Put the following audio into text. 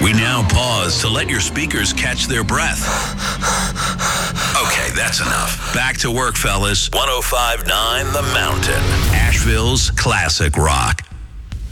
We now pause to let your speakers catch their breath. Okay, that's enough. Back to work, fellas. 105.9 The Mountain, Asheville's classic rock.